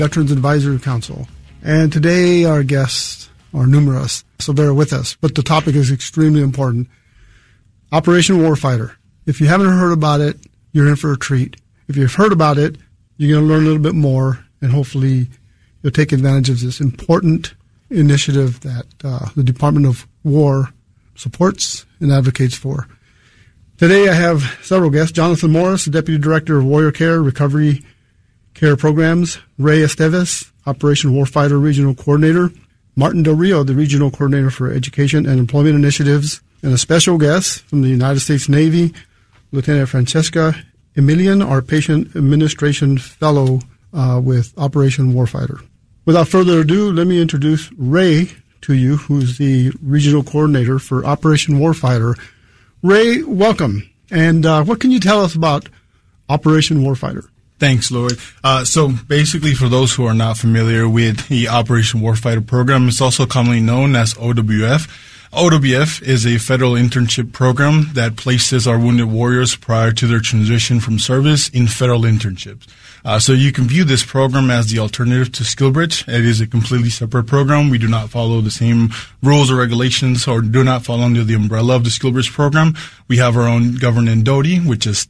Veterans Advisory Council. And today our guests are numerous, so bear with us. But the topic is extremely important. Operation Warfighter. If you haven't heard about it, you're in for a treat. If you've heard about it, you're going to learn a little bit more, and hopefully you'll take advantage of this important initiative that the Department of War supports and advocates for. Today I have several guests. Jonathan Morris, the Deputy Director of Warrior Care, Recovery Care Programs. Ray Esteves, Operation Warfighter Regional Coordinator. Martin Del Rio, the Regional Coordinator for Education and Employment Initiatives. And a special guest from the United States Navy, Lieutenant Francesca Emilian, our Patient Administration Fellow with Operation Warfighter. Without further ado, let me introduce Ray to you, who's the Regional Coordinator for Operation Warfighter. Ray, welcome. And what can you tell us about Operation Warfighter? Thanks, Lloyd. So basically, for those who are not familiar with the Operation Warfighter program, it's also commonly known as OWF. OWF is a federal internship program that places our wounded warriors prior to their transition from service in federal internships. So you can view this program as the alternative to SkillBridge. It is a completely separate program. We do not follow the same rules or regulations, or do not fall under the umbrella of the SkillBridge program. We have our own governing DOTI, which is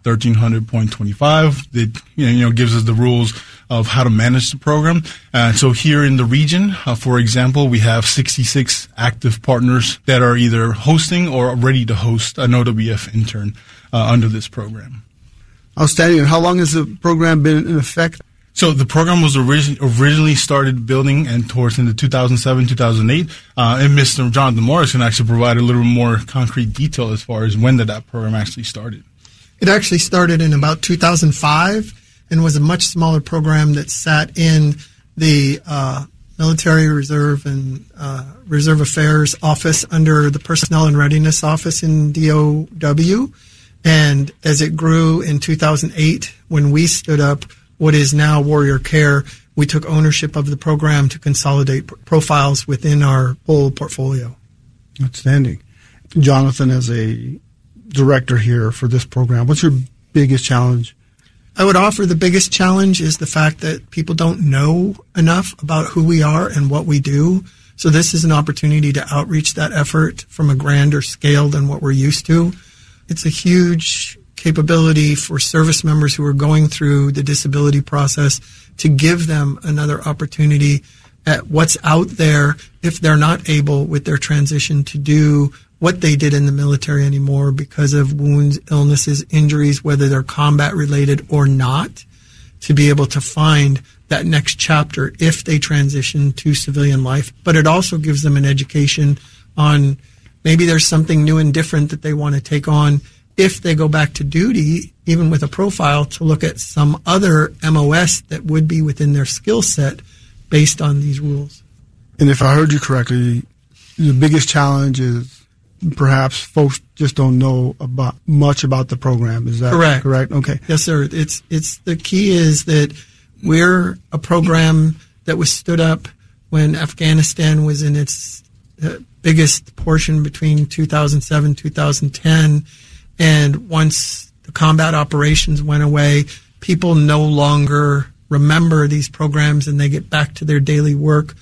1300.25. That gives us the rules of how to manage the program. So here in the region, for example, we have 66 active partners that are either hosting or ready to host an OWF intern under this program. Outstanding. And how long has the program been in effect? So the program was originally started building and towards into 2007, 2008. And Mr. Jonathan Morris can actually provide a little more concrete detail as far as when that program actually started. It actually started in about 2005 and was a much smaller program that sat in the Military Reserve and Reserve Affairs Office under the Personnel and Readiness Office in DOW. And as it grew in 2008, when we stood up what is now Warrior Care, we took ownership of the program to consolidate profiles within our whole portfolio. Outstanding. Jonathan, as a director here for this program, what's your biggest challenge? I would offer the biggest challenge is the fact that people don't know enough about who we are and what we do. So this is an opportunity to outreach that effort from a grander scale than what we're used to. It's a huge capability for service members who are going through the disability process to give them another opportunity at what's out there if they're not able with their transition to do what they did in the military anymore because of wounds, illnesses, injuries, whether they're combat related or not, to be able to find that next chapter if they transition to civilian life. But it also gives them an education on maybe there's something new and different that they want to take on if they go back to duty, even with a profile, to look at some other MOS that would be within their skill set based on these rules. And if I heard you correctly, the biggest challenge is perhaps folks just don't know much about the program. Is that correct? Okay. Yes, sir. It's the key is that we're a program that was stood up when Afghanistan was in its biggest portion between 2007 2010, and once the combat operations went away, people no longer remember these programs and they get back to their daily work.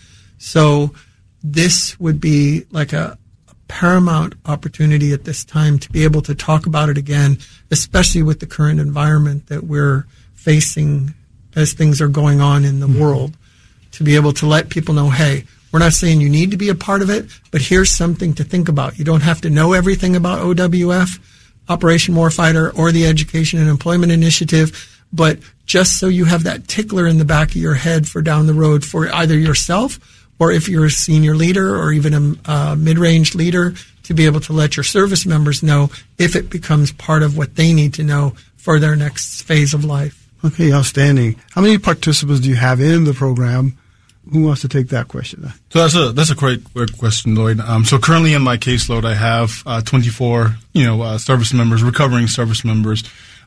So this would be like a paramount opportunity at this time to be able to talk about it again, especially with the current environment that we're facing as things are going on in the world, to be able to let people know, hey, we're not saying you need to be a part of it, but here's something to think about. You don't have to know everything about OWF, Operation Warfighter, or the Education and Employment Initiative, but just so you have that tickler in the back of your head for down the road for either yourself or if you're a senior leader or even a mid-range leader, to be able to let your service members know if it becomes part of what they need to know for their next phase of life. Okay, outstanding. How many participants do you have in the program? Who wants to take that question? So that's a great question, Lloyd. So currently in my caseload, I have 24, service members, recovering service members.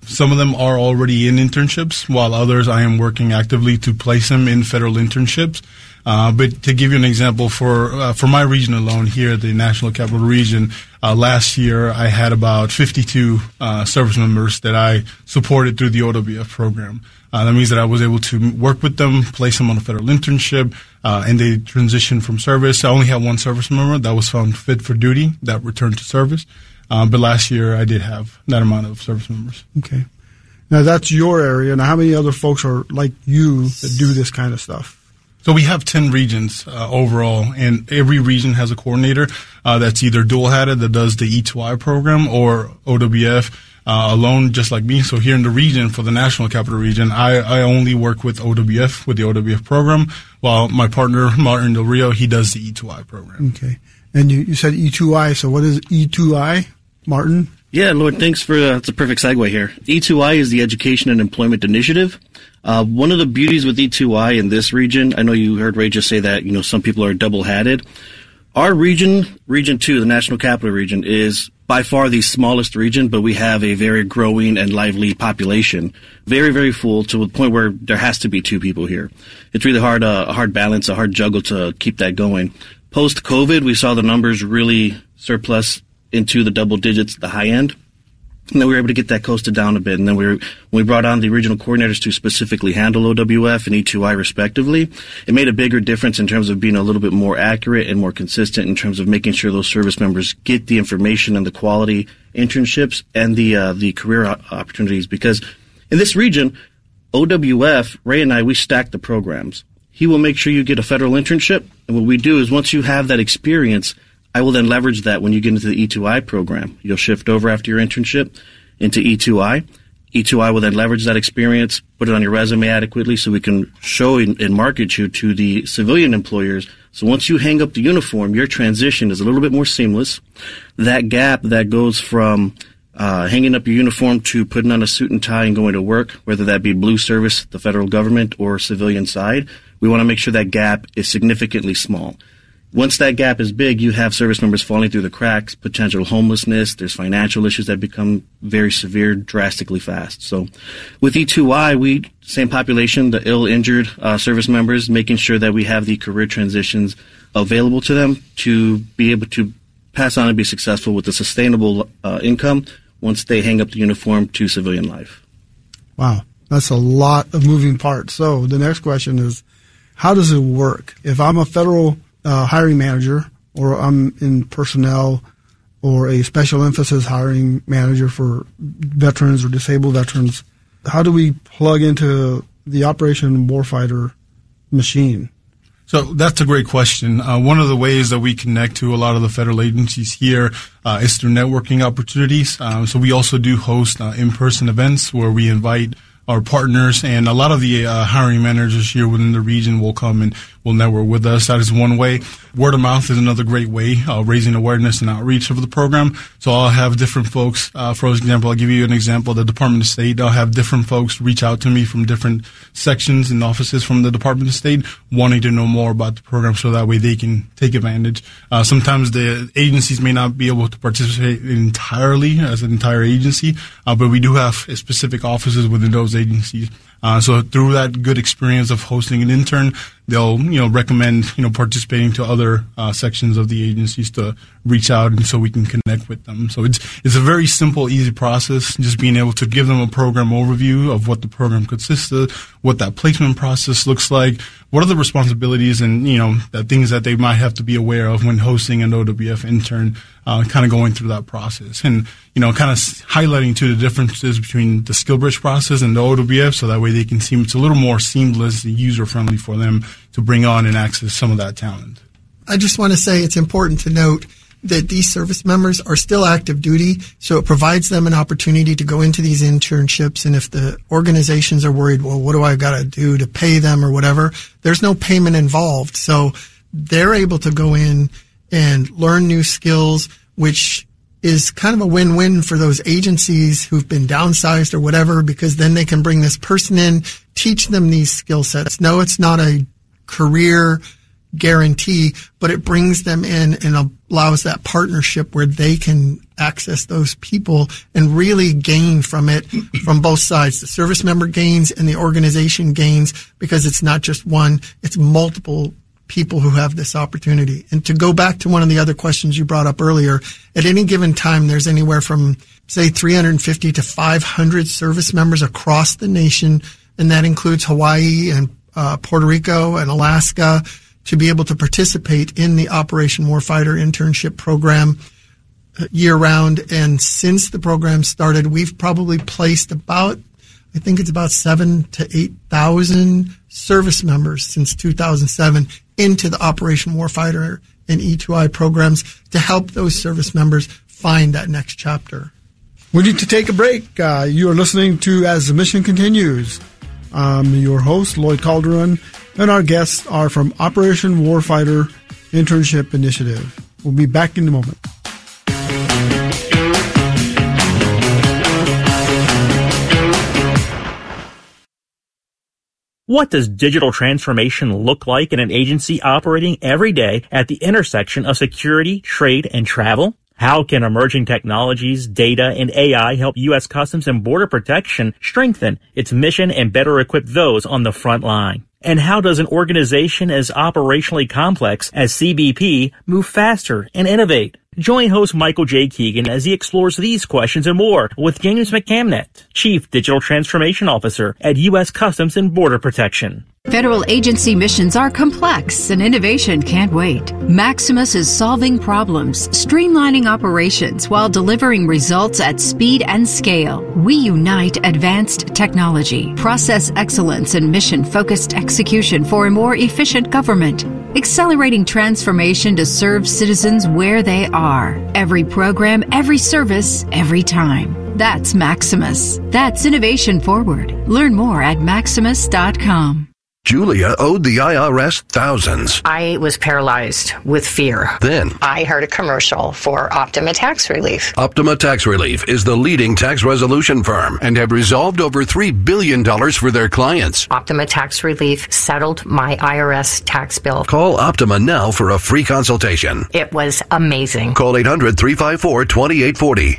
Some of them are already in internships, while others I am working actively to place them in federal internships. But to give you an example, for my region alone here at the National Capital Region, last year I had about 52 service members that I supported through the OWF program. That means that I was able to work with them, place them on a federal internship, and they transitioned from service. I only had one service member that was found fit for duty that returned to service. But last year I did have that amount of service members. Okay. Now that's your area. Now how many other folks are like you that do this kind of stuff? So we have 10 regions overall, and every region has a coordinator that's either dual-hatted that does the E2I program or OWF alone, just like me. So here in the region, for the National Capital Region, I only work with OWF, with the OWF program, while my partner, Martin Del Rio, he does the E2I program. Okay. And you said E2I, so what is E2I, Martin? Yeah, Lord, thanks for that's a perfect segue here. E2I is the Education and Employment Initiative. One of the beauties with E2I in this region, I know you heard Ray just say that, some people are double-hatted. Our region, Region 2, the National Capital Region, is by far the smallest region, but we have a very growing and lively population. Very, very full to the point where there has to be two people here. It's really hard, a hard balance, a hard juggle to keep that going. Post-COVID, we saw the numbers really surplus into the double digits, the high end. And then we were able to get that coasted down a bit. And then when we brought on the regional coordinators to specifically handle OWF and E2I respectively, it made a bigger difference in terms of being a little bit more accurate and more consistent in terms of making sure those service members get the information and the quality internships and the career opportunities. Because in this region, OWF, Ray and I, we stack the programs. He will make sure you get a federal internship. And what we do is once you have that experience, I will then leverage that when you get into the E2I program. You'll shift over after your internship into E2I. E2I will then leverage that experience, put it on your resume adequately so we can show and market you to the civilian employers. So once you hang up the uniform, your transition is a little bit more seamless. That gap that goes from hanging up your uniform to putting on a suit and tie and going to work, whether that be blue service, the federal government, or civilian side, we want to make sure that gap is significantly small. Once that gap is big, you have service members falling through the cracks, potential homelessness, there's financial issues that become very severe drastically fast. So with E2I, same population, the ill, injured service members, making sure that we have the career transitions available to them to be able to pass on and be successful with a sustainable income once they hang up the uniform to civilian life. Wow, that's a lot of moving parts. So the next question is, how does it work? If I'm a federal hiring manager, or I'm in personnel, or a special emphasis hiring manager for veterans or disabled veterans, how do we plug into the Operation Warfighter machine? So that's a great question. One of the ways that we connect to a lot of the federal agencies here is through networking opportunities. So we also do host in-person events where we invite our partners, and a lot of the hiring managers here within the region will come and will network with us. That is one way. Word of mouth is another great way, raising awareness and outreach of the program. So I'll have different folks, for example, I'll give you an example, the Department of State. I'll have different folks reach out to me from different sections and offices from the Department of State wanting to know more about the program so that way they can take advantage. Sometimes the agencies may not be able to participate entirely as an entire agency, but we do have specific offices within those agencies. So through that good experience of hosting an intern, they'll, recommend, participating to other sections of the agencies to reach out and so we can connect with them. So it's a very simple, easy process, just being able to give them a program overview of what the program consists of, what that placement process looks like, what are the responsibilities and, the things that they might have to be aware of when hosting an OWF intern, kind of going through that process and, kind of highlighting to the differences between the SkillBridge process and the OWF so that way they can see it's a little more seamless and user-friendly for them to bring on and access some of that talent. I just want to say it's important to note that these service members are still active duty, so it provides them an opportunity to go into these internships. And if the organizations are worried, well, what do I got to do to pay them or whatever, there's no payment involved. So they're able to go in and learn new skills, which is kind of a win-win for those agencies who've been downsized or whatever, because then they can bring this person in, teach them these skill sets. No, it's not a career guarantee, but it brings them in and allows that partnership where they can access those people and really gain from it from both sides. The service member gains and the organization gains, because it's not just one, it's multiple people who have this opportunity. And to go back to one of the other questions you brought up earlier, at any given time, there's anywhere from, say, 350 to 500 service members across the nation, and that includes Hawaii and Puerto Rico and Alaska, to be able to participate in the Operation Warfighter internship program year-round. And since the program started, we've probably placed about 7,000 to 8,000 service members since 2007 into the Operation Warfighter and E2I programs to help those service members find that next chapter. We need to take a break. You are listening to As the Mission Continues. I'm your host, Lloyd Calderon, and our guests are from Operation Warfighter Internship Initiative. We'll be back in a moment. What does digital transformation look like in an agency operating every day at the intersection of security, trade, and travel? How can emerging technologies, data, and AI help U.S. Customs and Border Protection strengthen its mission and better equip those on the front line? And how does an organization as operationally complex as CBP move faster and innovate? Join host Michael J. Keegan as he explores these questions and more with James McCamnett, Chief Digital Transformation Officer at U.S. Customs and Border Protection. Federal agency missions are complex and innovation can't wait. Maximus is solving problems, streamlining operations while delivering results at speed and scale. We unite advanced technology, process excellence, and mission-focused execution for a more efficient government, accelerating transformation to serve citizens where they are. Every program, every service, every time. That's Maximus. That's innovation forward. Learn more at maximus.com. Julia owed the IRS thousands. I was paralyzed with fear. Then I heard a commercial for Optima Tax Relief. Optima Tax Relief is the leading tax resolution firm and have resolved over $3 billion for their clients. Optima Tax Relief settled my IRS tax bill. Call Optima now for a free consultation. It was amazing. Call 800-354-2840.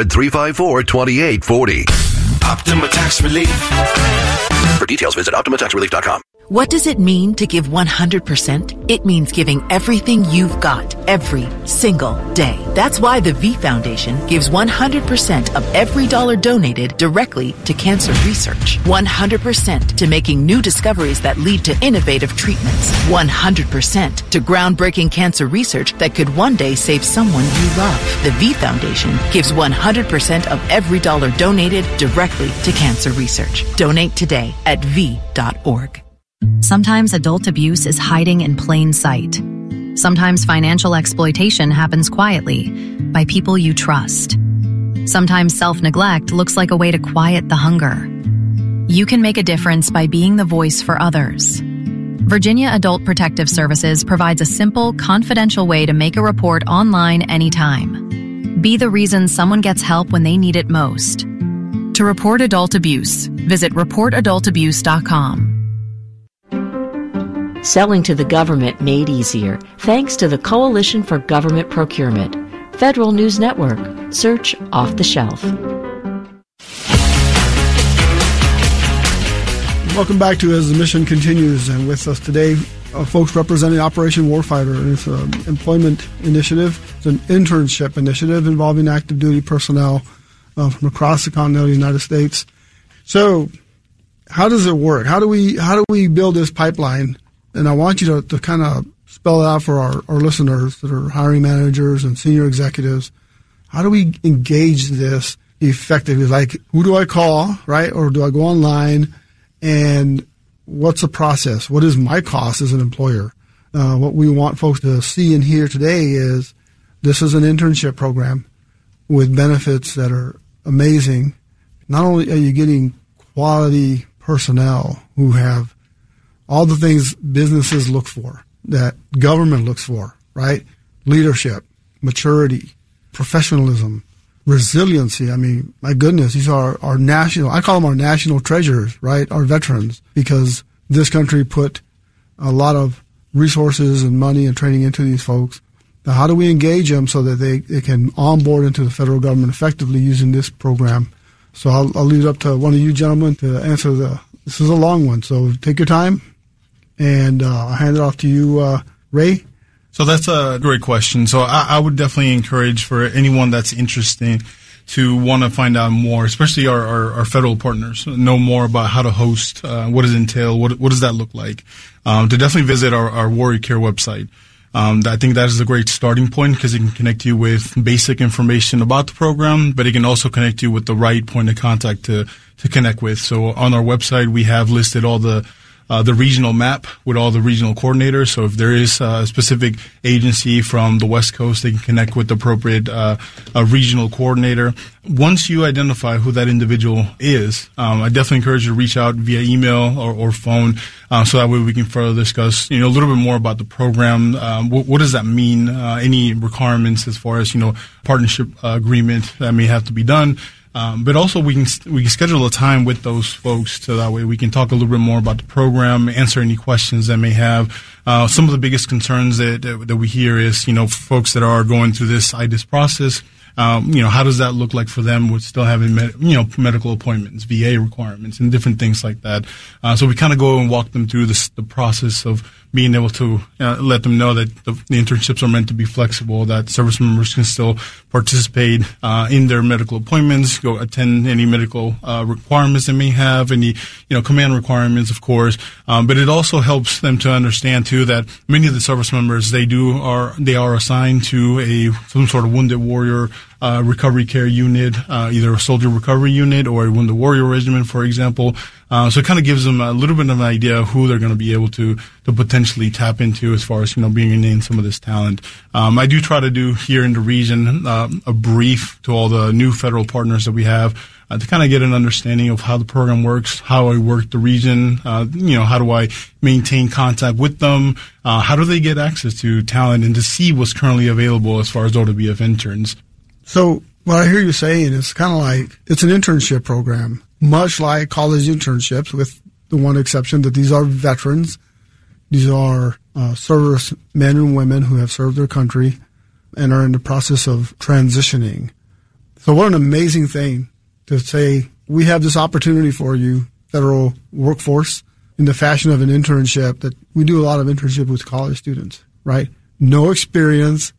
800-354-2840. Optima Tax Relief. For details, visit OptimaTaxRelief.com. What does it mean to give 100%? It means giving everything you've got every single day. That's why the V Foundation gives 100% of every dollar donated directly to cancer research. 100% to making new discoveries that lead to innovative treatments. 100% to groundbreaking cancer research that could one day save someone you love. The V Foundation gives 100% of every dollar donated directly to cancer research. Donate today at V.org. Sometimes adult abuse is hiding in plain sight. Sometimes financial exploitation happens quietly by people you trust. Sometimes self-neglect looks like a way to quiet the hunger. You can make a difference by being the voice for others. Virginia Adult Protective Services provides a simple, confidential way to make a report online anytime. Be the reason someone gets help when they need it most. To report adult abuse, visit reportadultabuse.com. Selling to the government made easier thanks to the Coalition for Government Procurement. Federal News Network. Search Off the Shelf. Welcome back to As the Mission Continues, and with us today, folks representing Operation Warfighter. It's an employment initiative. It's an internship initiative involving active duty personnel from across the continental United States. So, how does it work? How do we build this pipeline? And I want you to kind of spell it out for our listeners that are hiring managers and senior executives. How do we engage this effectively? Like, who do I call, right? Or do I go online? And what's the process? What is my cost as an employer? What we want folks to see and hear today is this is an internship program with benefits that are amazing. Not only are you getting quality personnel who have all the things businesses look for, that government looks for, right? Leadership, maturity, professionalism, resiliency. I mean, my goodness, these are our national, I call them our national treasures, right? Our veterans, because this country put a lot of resources and money and training into these folks. Now, how do we engage them so that they can onboard into the federal government effectively using this program? So I'll leave it up to one of you gentlemen to answer this is a long one, so take your time, and I'll hand it off to you, Ray. So that's a great question. So I would definitely encourage for anyone that's interested to want to find out more, especially our federal partners, know more about how to host, what does it entail, what does that look like, to definitely visit our Warrior Care website. I think that is a great starting point because it can connect you with basic information about the program, but it can also connect you with the right point of contact to connect with. So on our website, we have listed all the regional map with all the regional coordinators. So if there is a specific agency from the West Coast, they can connect with the appropriate regional coordinator. Once you identify who that individual is, I definitely encourage you to reach out via email or phone, so that way we can further discuss, a little bit more about the program. What does that mean? Any requirements as far as, partnership agreement that may have to be done. But also we can schedule a time with those folks so that way we can talk a little bit more about the program, answer any questions that may have. Some of the biggest concerns that we hear is, folks that are going through this IDIS process, how does that look like for them with still having, medical appointments, VA requirements, and different things like that. So we kind of go and walk them through the process of being able to let them know that the internships are meant to be flexible, that service members can still participate in their medical appointments, go attend any medical requirements they may have, any command requirements, of course. But it also helps them to understand too that many of the service members they are assigned to some sort of wounded warrior recovery care unit, either a soldier recovery unit or a wounded warrior regiment, for example. So it kind of gives them a little bit of an idea of who they're going to be able to potentially tap into as far as, bringing in some of this talent. I do try to do here in the region a brief to all the new federal partners that we have to kind of get an understanding of how the program works, how I work the region, how do I maintain contact with them, how do they get access to talent and to see what's currently available as far as OWF interns. So what I hear you saying is kind of like it's an internship program, much like college internships, with the one exception that these are veterans. These are service men and women who have served their country and are in the process of transitioning. So what an amazing thing to say, we have this opportunity for you, federal workforce, in the fashion of an internship. That we do a lot of internship with college students, right? No experience,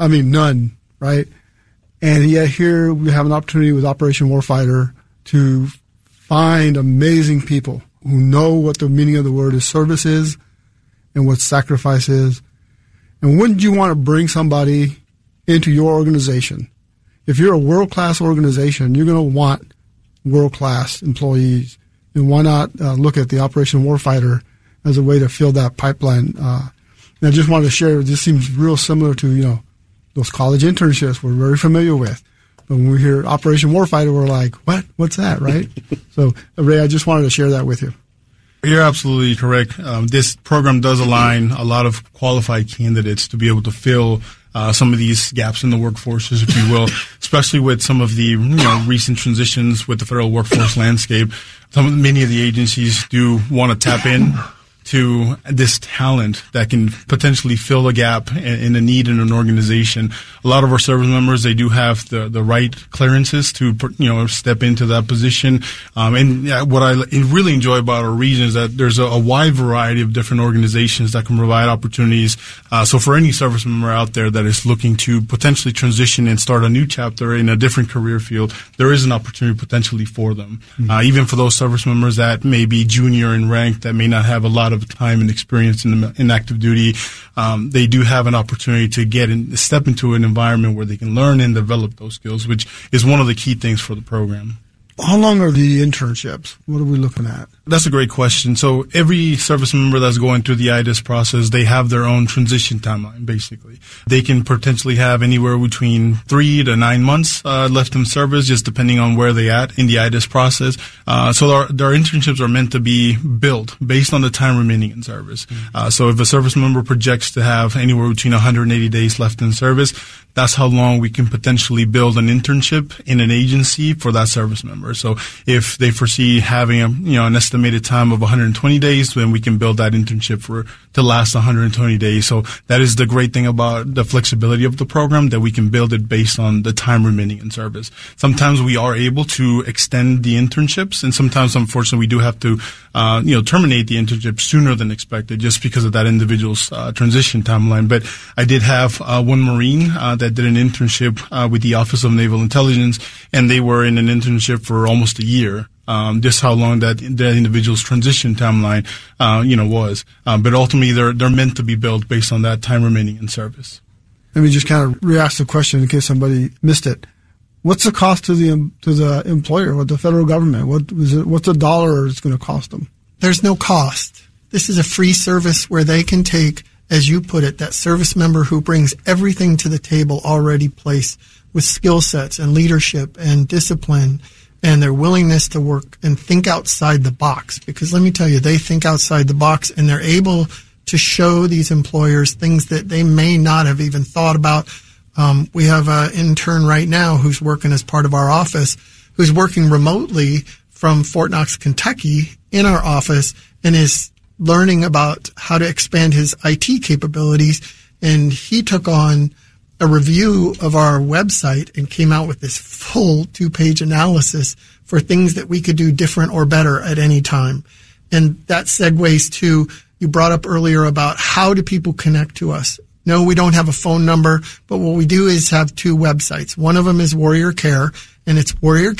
none, right? And yet here we have an opportunity with Operation Warfighter to find amazing people who know what the meaning of the word is service is and what sacrifice is. And wouldn't you want to bring somebody into your organization? If you're a world-class organization, you're going to want world-class employees. And why not look at the Operation Warfighter as a way to fill that pipeline? And I just wanted to share, this seems real similar to, those college internships we're very familiar with. But when we hear Operation Warfighter, we're like, what? What's that, right? So, Ray, I just wanted to share that with you. You're absolutely correct. This program does align a lot of qualified candidates to be able to fill some of these gaps in the workforces, if you will, especially with some of the recent transitions with the federal workforce landscape. Many of the agencies do want to tap in to this talent that can potentially fill a gap in a need in an organization. A lot of our service members, they do have the right clearances to, step into that position. And what I really enjoy about our region is that there's a wide variety of different organizations that can provide opportunities. So for any service member out there that is looking to potentially transition and start a new chapter in a different career field, there is an opportunity potentially for them. Mm-hmm. Even for those service members that may be junior in rank, that may not have a lot of time and experience in active duty, they do have an opportunity to step into an environment where they can learn and develop those skills, which is one of the key things for the program. How long are the internships? What are we looking at? That's a great question. So every service member that's going through the IDIS process, they have their own transition timeline, basically. They can potentially have anywhere between 3 to 9 months left in service, just depending on where they're at in the IDIS process. So their internships are meant to be built based on the time remaining in service. So if a service member projects to have anywhere between 180 days left in service, that's how long we can potentially build an internship in an agency for that service member. member. So if they foresee having an estimated time of 120 days, then we can build that internship to last 120 days. So that is the great thing about the flexibility of the program, that we can build it based on the time remaining in service. Sometimes we are able to extend the internships, and sometimes, unfortunately, we do have to, terminate the internship sooner than expected just because of that individual's transition timeline. But I did have one Marine that did an internship with the Office of Naval Intelligence, and they were in an internship for almost a year. Just how long that individual's transition timeline, was. But ultimately, they're meant to be built based on that time remaining in service. Let me just kind of re-ask the question in case somebody missed it. What's the cost to the employer or the federal government? What's the dollar it's going to cost them? There's no cost. This is a free service where they can take, as you put it, that service member who brings everything to the table already placed with skill sets and leadership and discipline and their willingness to work and think outside the box. Because let me tell you, they think outside the box, and they're able to show these employers things that they may not have even thought about. We have an intern right now who's working as part of our office, who's working remotely from Fort Knox, Kentucky in our office, and is learning about how to expand his IT capabilities. And he took on a review of our website and came out with this full 2-page analysis for things that we could do different or better at any time. And that segues to, you brought up earlier about how do people connect to us. No, we don't have a phone number, but what we do is have 2 websites. One of them is Warrior Care, and it's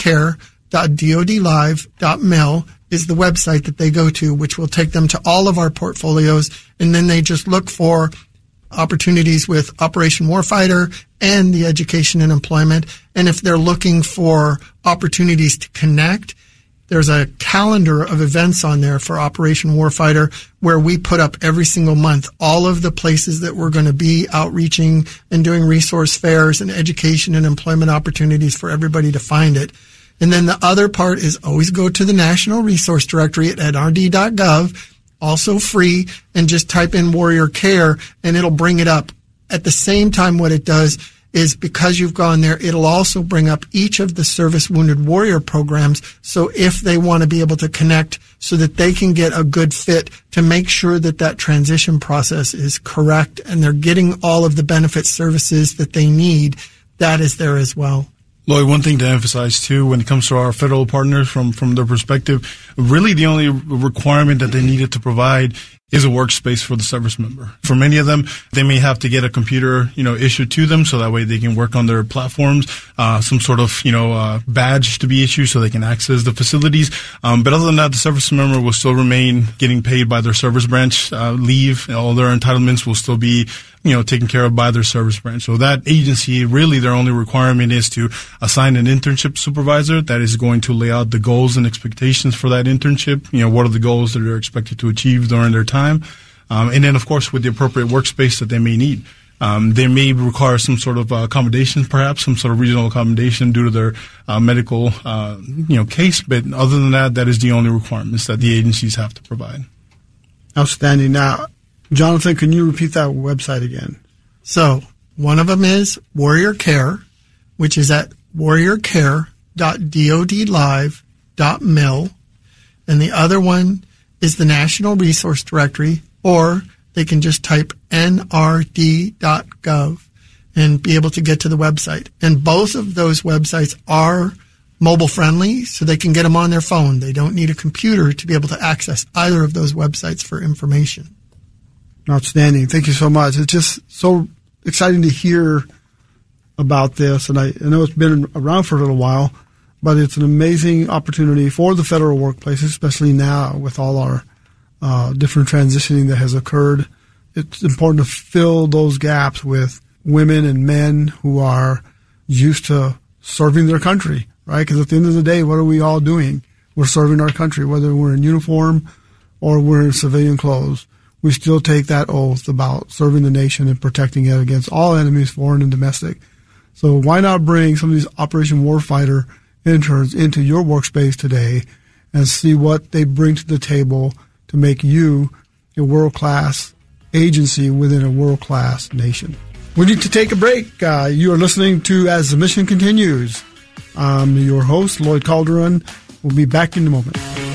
warriorcare.dodlive.mil is the website that they go to, which will take them to all of our portfolios, and then they just look for opportunities with Operation Warfighter and the education and employment. And if they're looking for opportunities to connect, there's a calendar of events on there for Operation Warfighter where we put up every single month all of the places that we're going to be outreaching and doing resource fairs and education and employment opportunities for everybody to find it. And then the other part is always go to the National Resource Directory at nrd.gov, also free, and just type in Warrior Care and it'll bring it up. At the same time, what it does is because you've gone there, it'll also bring up each of the Service Wounded Warrior programs. So if they want to be able to connect so that they can get a good fit to make sure that that transition process is correct and they're getting all of the benefit services that they need, that is there as well. Lloyd, one thing to emphasize too, when it comes to our federal partners from their perspective, really the only requirement that they needed to provide is a workspace for the service member. For many of them, they may have to get a computer, issued to them so that way they can work on their platforms, some sort of, badge to be issued so they can access the facilities. But other than that, the service member will still remain getting paid by their service branch, leave, all their entitlements will still be taken care of by their service branch. So that agency, really their only requirement is to assign an internship supervisor that is going to lay out the goals and expectations for that internship. What are the goals that they're expected to achieve during their time? And then, of course, with the appropriate workspace that they may need. They may require some sort of accommodation, perhaps some sort of regional accommodation due to their medical, case. But other than that, that is the only requirements that the agencies have to provide. Outstanding. Now, Jonathan, can you repeat that website again? So one of them is Warrior Care, which is at warriorcare.dodlive.mil. And the other one is the National Resource Directory, or they can just type nrd.gov and be able to get to the website. And both of those websites are mobile friendly, so they can get them on their phone. They don't need a computer to be able to access either of those websites for information. Outstanding. Thank you so much. It's just so exciting to hear about this. And I know it's been around for a little while, but it's an amazing opportunity for the federal workplace, especially now with all our different transitioning that has occurred. It's important to fill those gaps with women and men who are used to serving their country, right? Because at the end of the day, what are we all doing? We're serving our country, whether we're in uniform or we're in civilian clothes. We still take that oath about serving the nation and protecting it against all enemies, foreign and domestic. So why not bring some of these Operation Warfighter interns into your workspace today and see what they bring to the table to make you a world-class agency within a world-class nation. We need to take a break. You are listening to As the Mission Continues. I'm your host, Lloyd Calderon. We'll be back in a moment.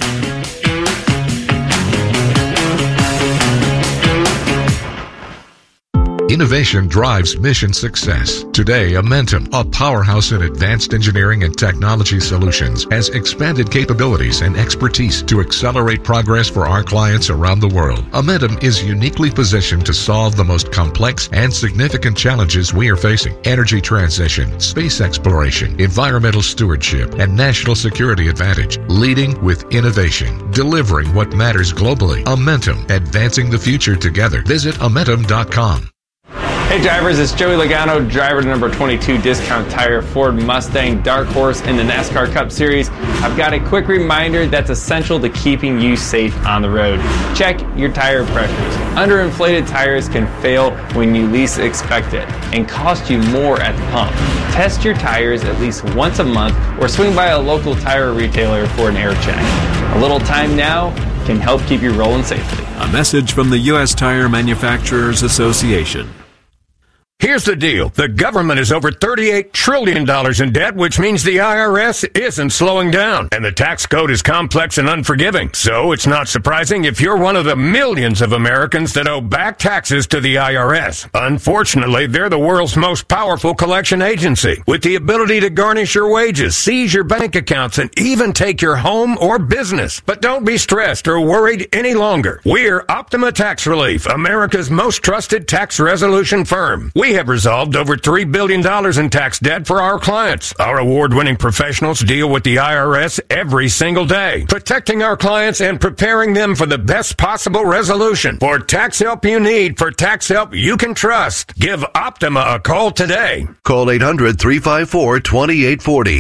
Innovation drives mission success. Today, Amentum, a powerhouse in advanced engineering and technology solutions, has expanded capabilities and expertise to accelerate progress for our clients around the world. Amentum is uniquely positioned to solve the most complex and significant challenges we are facing: energy transition, space exploration, environmental stewardship, and national security advantage. Leading with innovation, delivering what matters globally. Amentum, advancing the future together. Visit Amentum.com. Hey drivers, it's Joey Logano, driver to number 22 Discount Tire Ford Mustang Dark Horse in the NASCAR Cup Series. I've got a quick reminder that's essential to keeping you safe on the road. Check your tire pressures. Underinflated tires can fail when you least expect it and cost you more at the pump. Test your tires at least once a month or swing by a local tire retailer for an air check. A little time now can help keep you rolling safely. A message from the U.S. Tire Manufacturers Association. Here's the deal. The government is over $38 trillion in debt, which means the IRS isn't slowing down. And the tax code is complex and unforgiving. So it's not surprising if you're one of the millions of Americans that owe back taxes to the IRS. Unfortunately, they're the world's most powerful collection agency, with the ability to garnish your wages, seize your bank accounts, and even take your home or business. But don't be stressed or worried any longer. We're Optima Tax Relief, America's most trusted tax resolution firm. We have resolved over $3 billion in tax debt for our clients. Our award-winning professionals deal with the IRS every single day, protecting our clients and preparing them for the best possible resolution. For tax help you need, for tax help you can trust, give Optima a call today. Call 800-354-2840.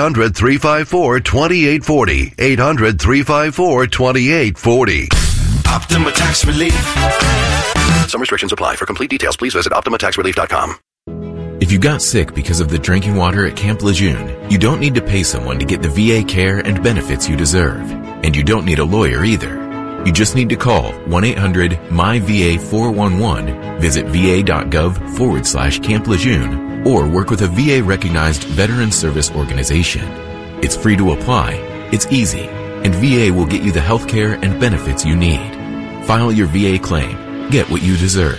800-354-2840. 800-354-2840. Optima Tax Relief. Some restrictions apply. For complete details, please visit OptimaTaxRelief.com. If you got sick because of the drinking water at Camp Lejeune, you don't need to pay someone to get the VA care and benefits you deserve. And you don't need a lawyer either. You just need to call 1-800-MyVA411, visit va.gov/Camp Lejeune, or work with a VA-recognized veteran service organization. It's free to apply, it's easy, and VA will get you the health care and benefits you need. File your VA claim. Get what you deserve.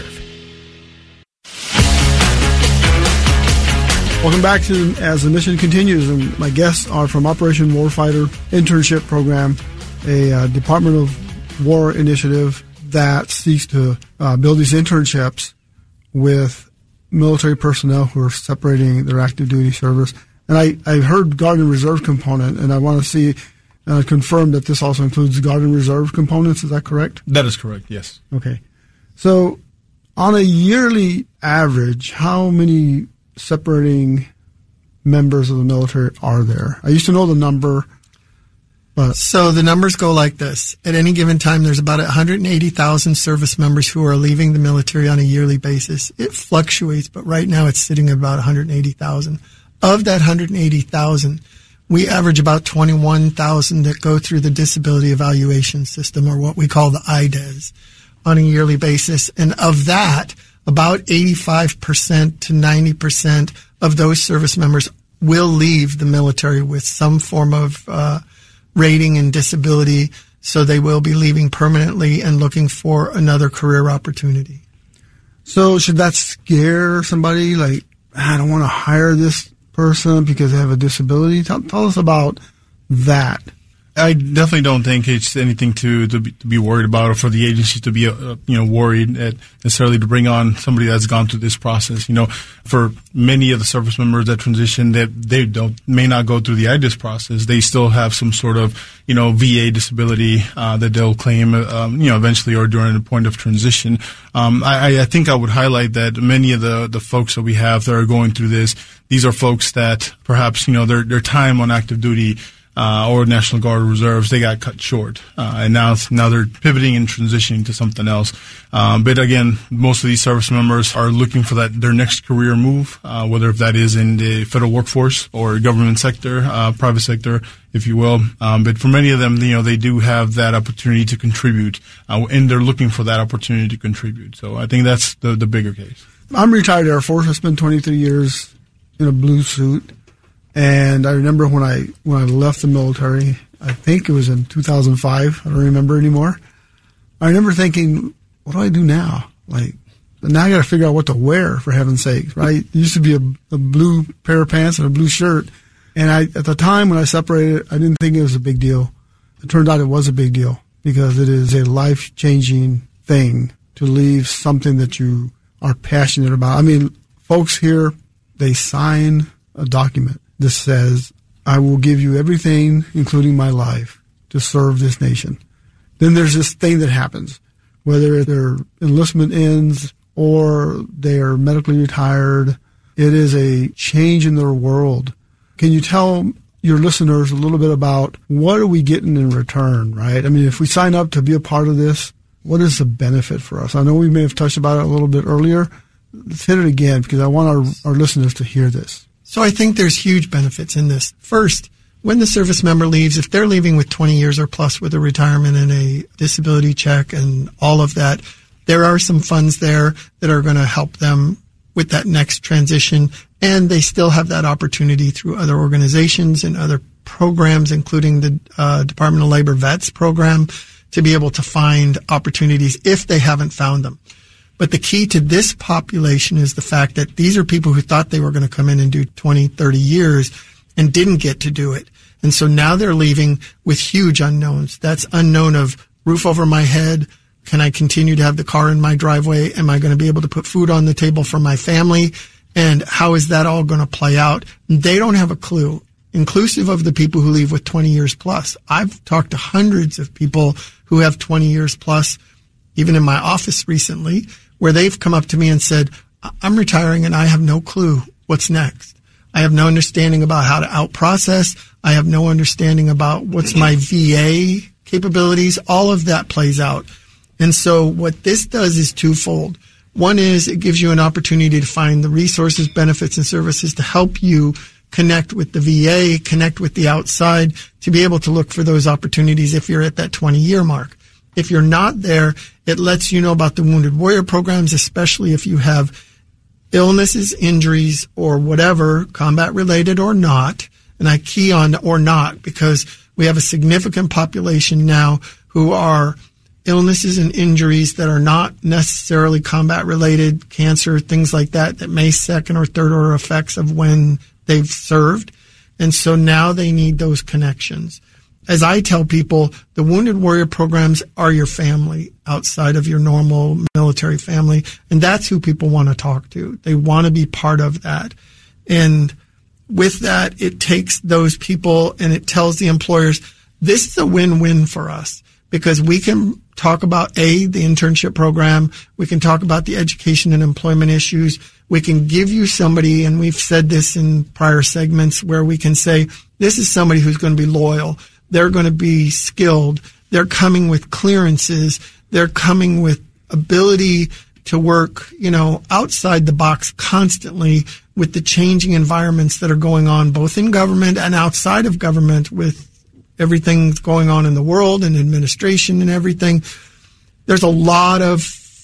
Welcome back to As the Mission Continues, and my guests are from Operation Warfighter Internship Program, a Department of War initiative that seeks to build these internships with military personnel who are separating their active duty service. And I heard Guard and Reserve component, and I want to see confirm that this also includes Guard and Reserve components. Is that correct? That is correct, yes. Okay. So on a yearly average, how many separating members of the military are there? I used to know the number, but... So the numbers go like this. At any given time, there's about 180,000 service members who are leaving the military on a yearly basis. It fluctuates, but right now it's sitting at about 180,000. Of that 180,000, we average about 21,000 that go through the disability evaluation system, or what we call the IDES, on a yearly basis. And of that, about 85% to 90% of those service members will leave the military with some form of rating and disability, so they will be leaving permanently and looking for another career opportunity. So should that scare somebody? Like, I don't want to hire this person because they have a disability? Tell us about that. I definitely don't think it's anything to be worried about, or for the agency to be worried at necessarily to bring on somebody that's gone through this process. For many of the service members that transition, that they may not go through the IDIS process. They still have some sort of VA disability that they'll claim eventually or during the point of transition. I think I would highlight that many of the folks that we have that are going through this, these are folks that perhaps their time on active duty or National Guard Reserves, they got cut short. And now they're pivoting and transitioning to something else. But again, most of these service members are looking for their next career move, whether if that is in the federal workforce or government sector, private sector, if you will. But for many of them, they do have that opportunity to contribute, and they're looking for that opportunity to contribute. So I think that's the bigger case. I'm retired Air Force. I spent 23 years in a blue suit. And I remember when I left the military, I think it was in 2005. I don't remember anymore. I remember thinking, what do I do now? Like, now I got to figure out what to wear, for heaven's sake, right? It used to be a blue pair of pants and a blue shirt. And at the time when I separated, I didn't think it was a big deal. It turned out it was a big deal because it is a life-changing thing to leave something that you are passionate about. I mean, folks here, they sign a document that says, I will give you everything, including my life, to serve this nation. Then there's this thing that happens, whether their enlistment ends or they are medically retired. It is a change in their world. Can you tell your listeners a little bit about what are we getting in return, right? I mean, if we sign up to be a part of this, what is the benefit for us? I know we may have touched about it a little bit earlier. Let's hit it again because I want our listeners to hear this. So I think there's huge benefits in this. First, when the service member leaves, if they're leaving with 20 years or plus with a retirement and a disability check and all of that, there are some funds there that are going to help them with that next transition. And they still have that opportunity through other organizations and other programs, including the Department of Labor Vets program, to be able to find opportunities if they haven't found them. But the key to this population is the fact that these are people who thought they were going to come in and do 20, 30 years and didn't get to do it. And so now they're leaving with huge unknowns. That's unknown of roof over my head. Can I continue to have the car in my driveway? Am I going to be able to put food on the table for my family? And how is that all going to play out? They don't have a clue, inclusive of the people who leave with 20 years plus. I've talked to hundreds of people who have 20 years plus, even in my office recently, where they've come up to me and said, I'm retiring and I have no clue what's next. I have no understanding about how to out-process. I have no understanding about what's my VA capabilities. All of that plays out. And so what this does is twofold. One is it gives you an opportunity to find the resources, benefits, and services to help you connect with the VA, connect with the outside, to be able to look for those opportunities if you're at that 20-year mark. If you're not there, it lets you know about the Wounded Warrior programs, especially if you have illnesses, injuries, or whatever, combat-related or not. And I key on or not because we have a significant population now who are illnesses and injuries that are not necessarily combat-related, cancer, things like that, that may second or third order effects of when they've served. And so now they need those connections. As I tell people, the Wounded Warrior programs are your family outside of your normal military family. And that's who people want to talk to. They want to be part of that. And with that, it takes those people and it tells the employers, this is a win-win for us because we can talk about the internship program. We can talk about the education and employment issues. We can give you somebody, and we've said this in prior segments, where we can say, this is somebody who's going to be loyal. They're going to be skilled. They're coming with clearances. They're coming with ability to work, outside the box constantly with the changing environments that are going on both in government and outside of government with everything that's going on in the world and administration and everything. There's a lot of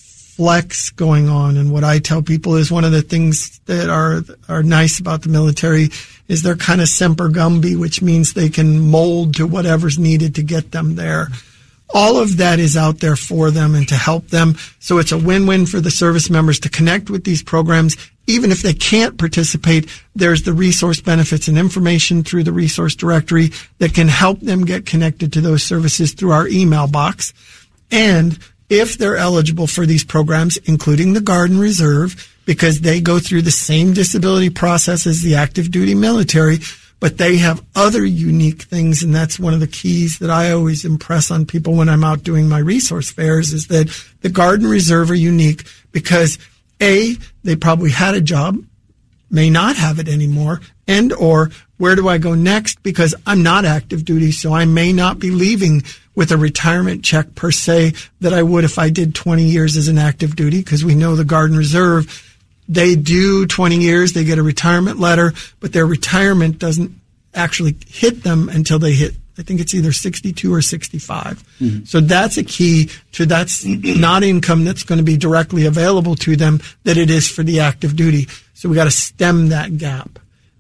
flex going on. And what I tell people is one of the things that are nice about the military is they're kind of semper gumby, which means they can mold to whatever's needed to get them there. All of that is out there for them and to help them. So it's a win-win for the service members to connect with these programs. Even if they can't participate, there's the resource benefits and information through the resource directory that can help them get connected to those services through our email box. And if they're eligible for these programs, including the Guard and Reserve, because they go through the same disability process as the active duty military, but they have other unique things. And that's one of the keys that I always impress on people when I'm out doing my resource fairs is that the Guard and Reserve are unique because they probably had a job, may not have it anymore, and or where do I go next? Because I'm not active duty, so I may not be leaving with a retirement check per se that I would if I did 20 years as an active duty, because we know the Guard and Reserve, they do 20 years, they get a retirement letter, but their retirement doesn't actually hit them until they hit, I think it's either 62 or 65. Mm-hmm. So that's a key to that's not income that's going to be directly available to them that it is for the active duty. So we got to stem that gap.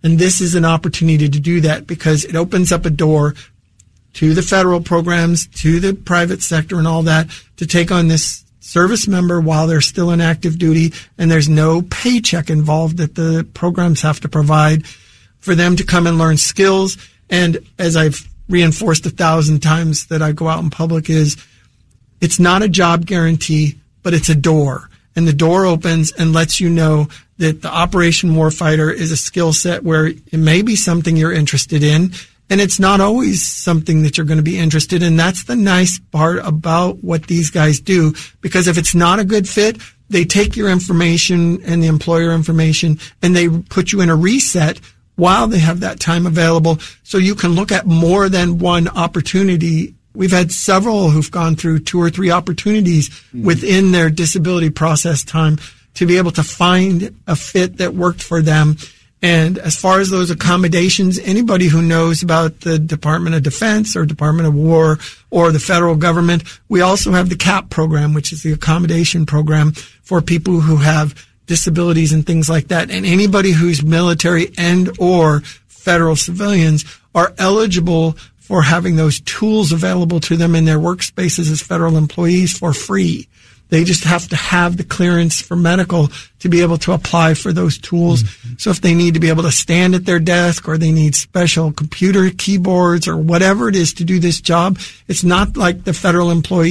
And this is an opportunity to do that because it opens up a door to the federal programs, to the private sector and all that to take on this service member while they're still in active duty, and there's no paycheck involved that the programs have to provide for them to come and learn skills. And as I've reinforced 1,000 times that I go out in public is, it's not a job guarantee, but it's a door. And the door opens and lets you know that the Operation Warfighter is a skill set where it may be something you're interested in, and it's not always something that you're going to be interested in. That's the nice part about what these guys do, because if it's not a good fit, they take your information and the employer information and they put you in a reset while they have that time available, so you can look at more than one opportunity. We've had several who've gone through 2 or 3 opportunities within their disability process time to be able to find a fit that worked for them. And as far as those accommodations, anybody who knows about the Department of Defense or Department of War or the federal government, we also have the CAP program, which is the accommodation program for people who have disabilities and things like that. And anybody who's military and or federal civilians are eligible for having those tools available to them in their workspaces as federal employees for free. They just have to have the clearance for medical to be able to apply for those tools. Mm-hmm. So if they need to be able to stand at their desk or they need special computer keyboards or whatever it is to do this job, it's not like the federal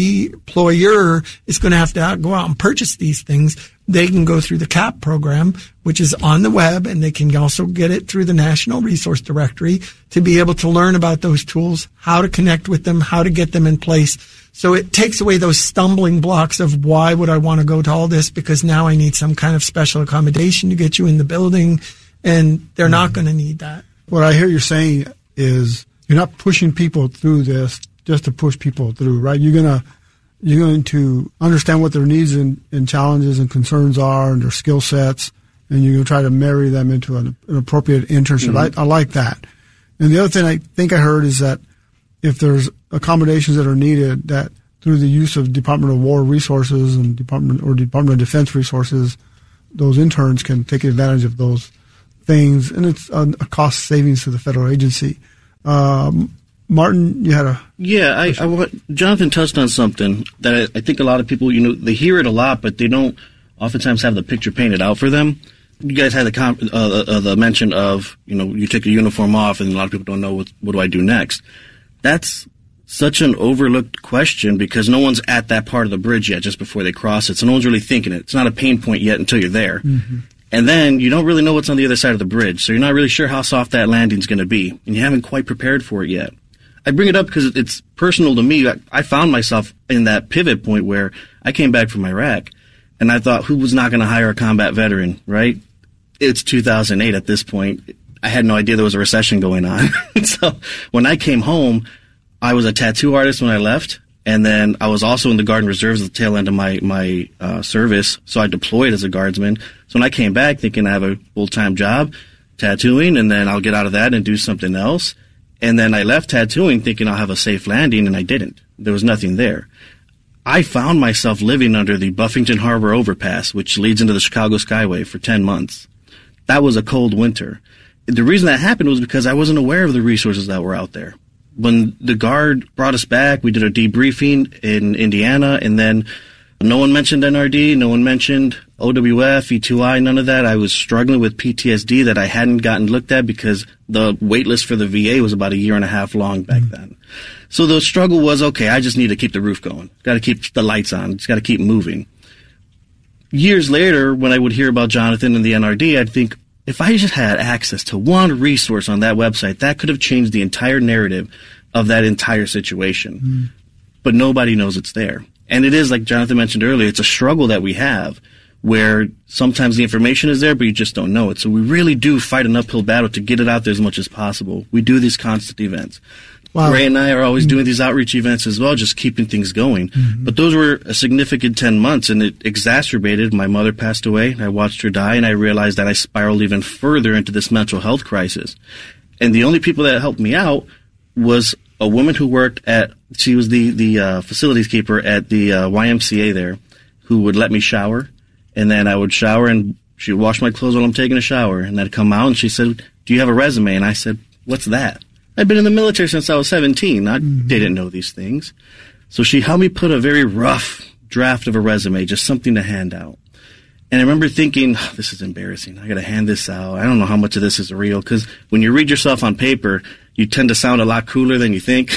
employer is going to have to go out and purchase these things. They can go through the CAP program, which is on the web, and they can also get it through the National Resource Directory to be able to learn about those tools, how to connect with them, how to get them in place. So it takes away those stumbling blocks of why would I want to go to all this, because now I need some kind of special accommodation to get you in the building, and they're not going to need that. What I hear you saying is you're not pushing people through this just to push people through, right? You're going to understand what their needs and challenges and concerns are and their skill sets, and you're going to try to marry them into an appropriate internship. Mm-hmm. I like that. And the other thing I think I heard is that if there's accommodations that are needed, that through the use of Department of War resources and Department of Defense resources, those interns can take advantage of those things, and it's a cost savings to the federal agency. Martin, you had a... Yeah, Jonathan touched on something that I think a lot of people, they hear it a lot, but they don't oftentimes have the picture painted out for them. You guys had the mention of, you take a uniform off and a lot of people don't know what do I do next. That's such an overlooked question because no one's at that part of the bridge yet just before they cross it. So no one's really thinking it. It's not a pain point yet until you're there. Mm-hmm. And then you don't really know what's on the other side of the bridge. So you're not really sure how soft that landing's going to be. And you haven't quite prepared for it yet. I bring it up because it's personal to me. I found myself in that pivot point where I came back from Iraq and I thought, who was not going to hire a combat veteran, right? It's 2008 at this point. I had no idea there was a recession going on. So when I came home, I was a tattoo artist when I left. And then I was also in the Guard and Reserves at the tail end of my service. So I deployed as a guardsman. So when I came back thinking I have a full-time job tattooing and then I'll get out of that and do something else. And then I left tattooing thinking I'll have a safe landing, and I didn't. There was nothing there. I found myself living under the Buffington Harbor overpass, which leads into the Chicago Skyway, for 10 months. That was a cold winter. The reason that happened was because I wasn't aware of the resources that were out there. When the Guard brought us back, we did a debriefing in Indiana, and then no one mentioned NRD, no one mentioned OWF, E2I, none of that. I was struggling with PTSD that I hadn't gotten looked at because the wait list for the VA was about 1.5 years long back then. So the struggle was, okay, I just need to keep the roof going. Got to keep the lights on. Just got to keep moving. Years later, when I would hear about Jonathan and the NRD, I'd think, if I just had access to one resource on that website, that could have changed the entire narrative of that entire situation. But nobody knows it's there. And it is, like Jonathan mentioned earlier, it's a struggle that we have where sometimes the information is there, but you just don't know it. So we really do fight an uphill battle to get it out there as much as possible. We do these constant events. Wow. Ray and I are always doing these outreach events as well, just keeping things going. Mm-hmm. But those were a significant 10 months, and it exacerbated. My mother passed away. I watched her die, and I realized that I spiraled even further into this mental health crisis. And the only people that helped me out was a woman who worked she was the facilities keeper at the YMCA there, who would let me shower. And then I would shower and she would wash my clothes while I'm taking a shower. And I'd come out and she said, do you have a resume? And I said, what's that? I've been in the military since I was 17. I didn't know these things. So she helped me put a very rough draft of a resume, just something to hand out. And I remember thinking, this is embarrassing. I got to hand this out. I don't know how much of this is real, because when you read yourself on paper, you tend to sound a lot cooler than you think.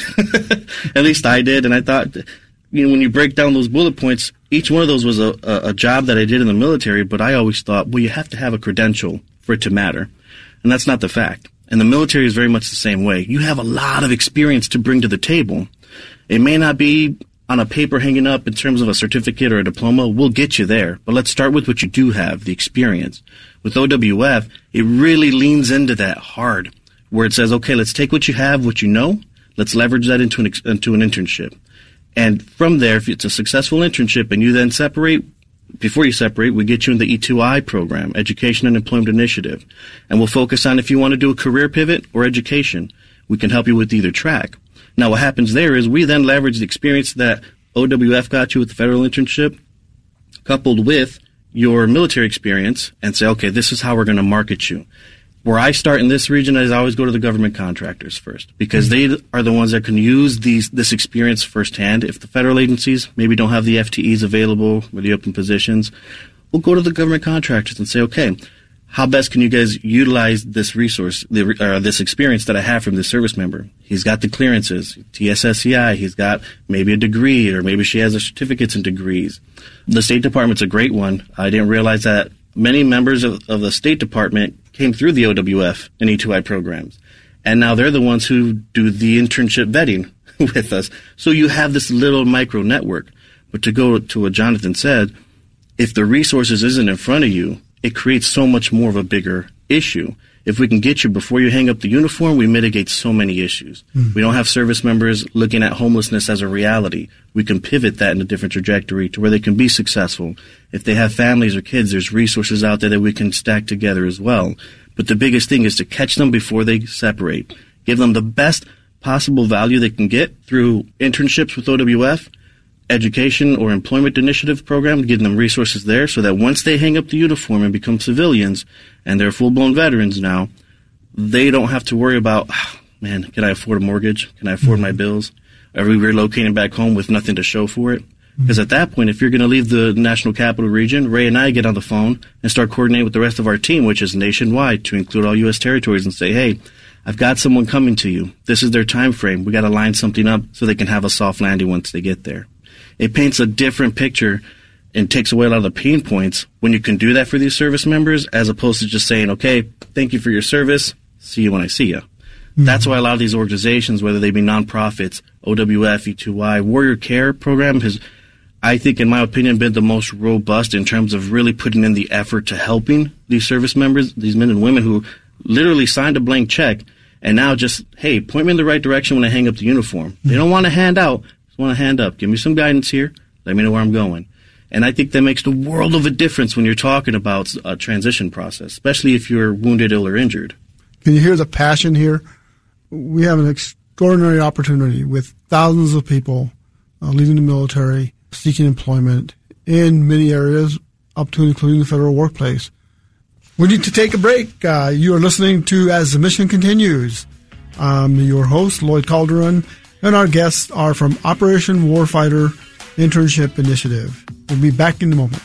At least I did. And I thought, when you break down those bullet points, each one of those was a job that I did in the military. But I always thought, well, you have to have a credential for it to matter. And that's not the fact. And the military is very much the same way. You have a lot of experience to bring to the table. It may not be on a paper hanging up in terms of a certificate or a diploma. We'll get you there. But let's start with what you do have, the experience. With OWF, it really leans into that hard, where it says, okay, let's take what you have, what you know, let's leverage that into an internship. And from there, if it's a successful internship and you then separate, before you separate, we get you in the E2I program, Education and Employment Initiative. And we'll focus on if you want to do a career pivot or education. We can help you with either track. Now, what happens there is we then leverage the experience that OWF got you with the federal internship, coupled with your military experience, and say, okay, this is how we're going to market you. Where I start in this region is I always go to the government contractors first, because they are the ones that can use this experience firsthand. If the federal agencies maybe don't have the FTEs available or the open positions, we'll go to the government contractors and say, okay, how best can you guys utilize this resource, this experience that I have from this service member? He's got the clearances, TSSCI, he's got maybe a degree, or maybe she has the certificates and degrees. The State Department's a great one. I didn't realize that many members of the State Department came through the OWF and E2I programs. And now they're the ones who do the internship vetting with us. So you have this little micro network. But to go to what Jonathan said, if the resources isn't in front of you, it creates so much more of a bigger issue. If we can get you before you hang up the uniform, we mitigate so many issues. We don't have service members looking at homelessness as a reality. We can pivot that in a different trajectory to where they can be successful. If they have families or kids, there's resources out there that we can stack together as well. But the biggest thing is to catch them before they separate. Give them the best possible value they can get through internships with OWF, education or employment initiative program, giving them resources there so that once they hang up the uniform and become civilians, and they're full-blown veterans now, they don't have to worry about, man, can I afford a mortgage? Can I afford my bills? Are we relocating back home with nothing to show for it? Because at that point, if you're going to leave the National Capital Region, Ray and I get on the phone and start coordinating with the rest of our team, which is nationwide, to include all U.S. territories, and say, hey, I've got someone coming to you. This is their time frame. We got to line something up so they can have a soft landing once they get there. It paints a different picture and takes away a lot of the pain points when you can do that for these service members, as opposed to just saying, okay, thank you for your service. See you when I see you. That's why a lot of these organizations, whether they be nonprofits, OWF, E2I, Warrior Care program has, I think, in my opinion, been the most robust in terms of really putting in the effort to helping these service members, these men and women who literally signed a blank check and now just, hey, point me in the right direction when I hang up the uniform. They don't want a handout. Just want a hand up. Give me some guidance here. Let me know where I'm going. And I think that makes the world of a difference when you're talking about a transition process, especially if you're wounded, ill, or injured. Can you hear the passion here? We have an extraordinary opportunity with thousands of people leaving the military, seeking employment in many areas, up to and including the federal workplace. We need to take a break. You are listening to As the Mission Continues. I'm your host, Lloyd Calderon, and our guests are from Operation Warfighter Internship Initiative. We'll be back in a moment.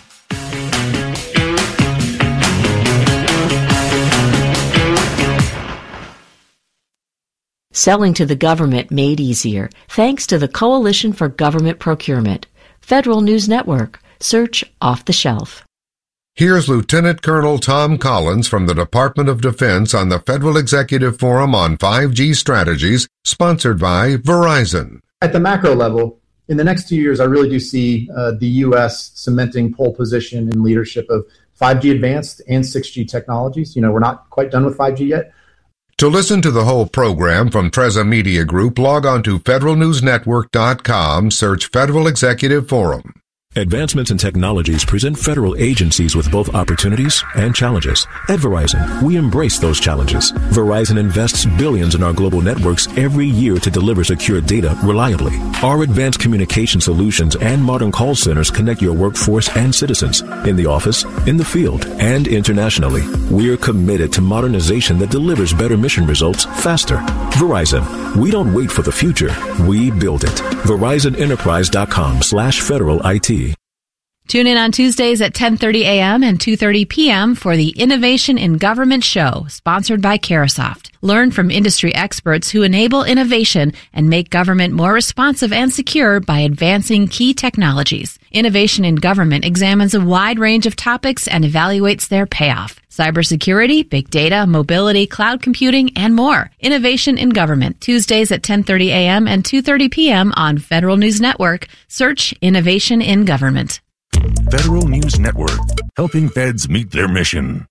Selling to the government made easier thanks to the Coalition for Government Procurement. Federal News Network. Search Off the Shelf. Here's Lieutenant Colonel Tom Collins from the Department of Defense on the Federal Executive Forum on 5G Strategies, sponsored by Verizon. At the macro level, in the next 2 years, I really do see the U.S. cementing pole position in leadership of 5G advanced and 6G technologies. You know, we're not quite done with 5G yet. To listen to the whole program from Treza Media Group, log on to federalnewsnetwork.com, search Federal Executive Forum. Advancements in technologies present federal agencies with both opportunities and challenges. At Verizon, we embrace those challenges. Verizon invests billions in our global networks every year to deliver secure data reliably. Our advanced communication solutions and modern call centers connect your workforce and citizens in the office, in the field, and internationally. We're committed to modernization that delivers better mission results faster. Verizon, we don't wait for the future. We build it. VerizonEnterprise.com/Federal IT. Tune in on Tuesdays at 10:30 a.m. and 2:30 p.m. for the Innovation in Government Show, sponsored by Carahsoft. Learn from industry experts who enable innovation and make government more responsive and secure by advancing key technologies. Innovation in Government examines a wide range of topics and evaluates their payoff. Cybersecurity, big data, mobility, cloud computing, and more. Innovation in Government, Tuesdays at 10:30 a.m. and 2:30 p.m. on Federal News Network. Search Innovation in Government. Federal News Network, helping feds meet their mission.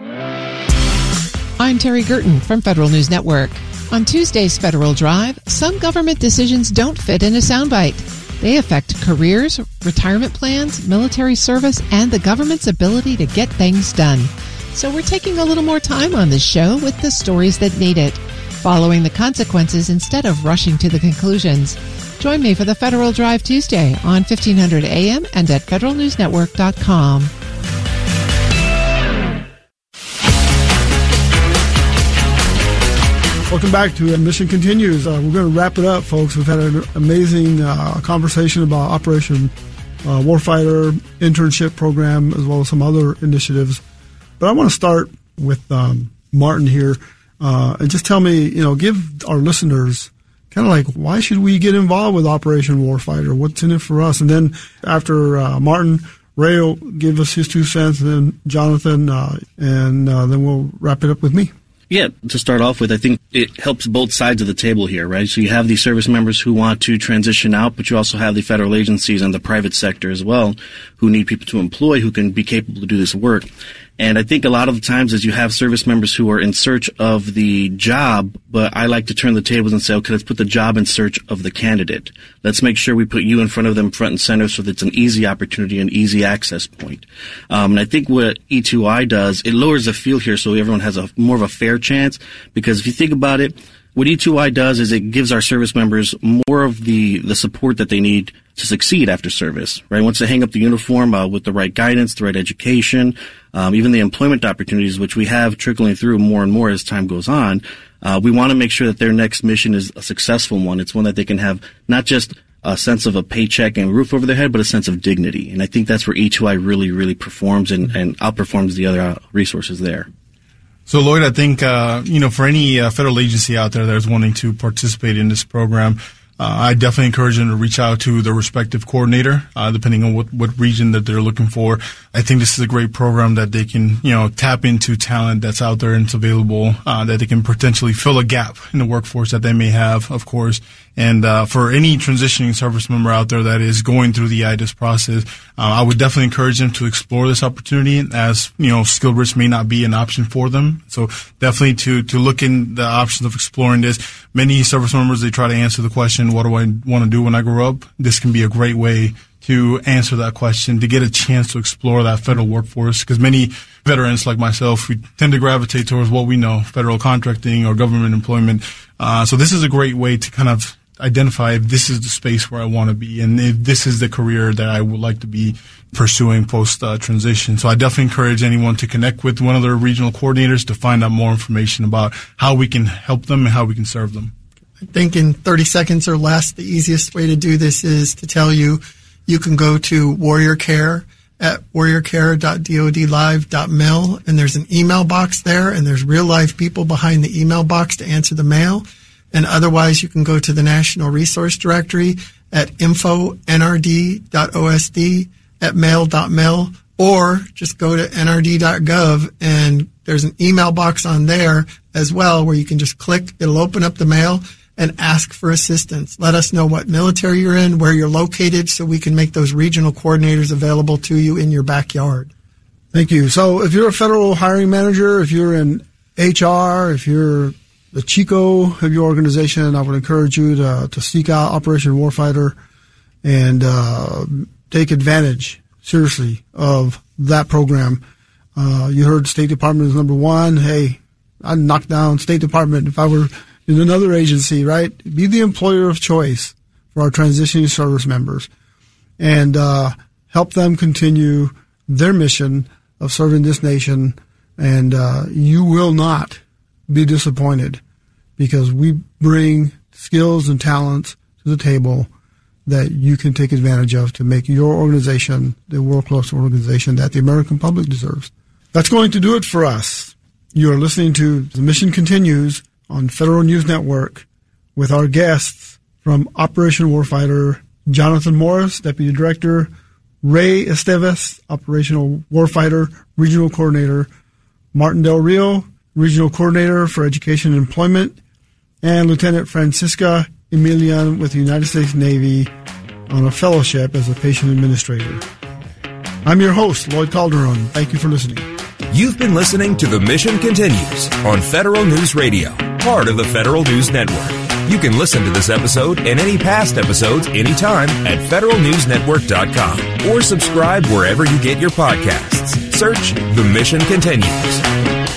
I'm Terry Gerton from Federal News Network. On Tuesday's Federal Drive, some government decisions don't fit in a soundbite. They affect careers, retirement plans, military service, and the government's ability to get things done. So we're taking a little more time on this show with the stories that need it, following the consequences instead of rushing to the conclusions. Join me for the Federal Drive Tuesday on 1500 AM and at federalnewsnetwork.com. Welcome back to Mission Continues. We're going to wrap it up, folks. We've had an amazing conversation about Operation Warfighter internship program, as well as some other initiatives. But I want to start with Martin here, and just tell me, give our listeners kind of like, why should we get involved with Operation Warfighter? What's in it for us? And then after Martin, Ray will give us his 2 cents, and then Jonathan, and then we'll wrap it up with me. Yeah, to start off with, I think it helps both sides of the table here, right? So you have the service members who want to transition out, but you also have the federal agencies and the private sector as well who need people to employ who can be capable to do this work. And I think a lot of the times is you have service members who are in search of the job, but I like to turn the tables and say, okay, let's put the job in search of the candidate. Let's make sure we put you in front of them front and center so that it's an easy opportunity, an easy access point. And I think what E2I does, it lowers the field here so everyone has a more of a fair chance, because if you think about it, what E2I does is it gives our service members more of the support that they need to succeed after service, right? Once they hang up the uniform with the right guidance, the right education, even the employment opportunities, which we have trickling through more and more as time goes on, we want to make sure that their next mission is a successful one. It's one that they can have not just a sense of a paycheck and roof over their head, but a sense of dignity. And I think that's where E2I really, really performs and outperforms the other resources there. So, Lloyd, I think, for any federal agency out there that's wanting to participate in this program, I definitely encourage them to reach out to their respective coordinator, depending on what region that they're looking for. I think this is a great program that they can, tap into talent that's out there and it's available, that they can potentially fill a gap in the workforce that they may have, of course. And for any transitioning service member out there that is going through the IDIS process, I would definitely encourage them to explore this opportunity, as SkillBridge may not be an option for them. So definitely to look in the options of exploring this. Many service members, they try to answer the question, what do I want to do when I grow up? This can be a great way to answer that question, to get a chance to explore that federal workforce, because many veterans like myself, we tend to gravitate towards what we know, federal contracting or government employment. So this is a great way to kind of identify if this is the space where I want to be and if this is the career that I would like to be pursuing post-transition. So I definitely encourage anyone to connect with one of their regional coordinators to find out more information about how we can help them and how we can serve them. I think in 30 seconds or less, the easiest way to do this is to tell you can go to Warrior Care at warriorcare.dodlive.mil, and there's an email box there, and there's real live people behind the email box to answer the mail. And otherwise, you can go to the National Resource Directory at info.nrd.osd at mail.mil, or just go to nrd.gov, and there's an email box on there as well where you can just click. It'll open up the mail and ask for assistance. Let us know what military you're in, where you're located, so we can make those regional coordinators available to you in your backyard. Thank you. So if you're a federal hiring manager, if you're in HR, if you're the Chico of your organization, I would encourage you to seek out Operation Warfighter and take advantage, seriously, of that program. You heard State Department is number one. Hey, I'd knock down State Department if I were in another agency, right? Be the employer of choice for our transitioning service members and help them continue their mission of serving this nation. And you will not be disappointed because we bring skills and talents to the table that you can take advantage of to make your organization the world-class organization that the American public deserves. That's going to do it for us. You are listening to The Mission Continues on Federal News Network with our guests from Operation Warfighter, Jonathan Morris, Deputy Director, Ray Esteves, Operational Warfighter, Regional Coordinator, Martin Del Rio, Regional Coordinator for Education and Employment, and Lieutenant Francisca Emilian with the United States Navy on a fellowship as a patient administrator. I'm your host, Lloyd Calderon. Thank you for listening. You've been listening to The Mission Continues on Federal News Radio, part of the Federal News Network. You can listen to this episode and any past episodes anytime at federalnewsnetwork.com or subscribe wherever you get your podcasts. Search The Mission Continues.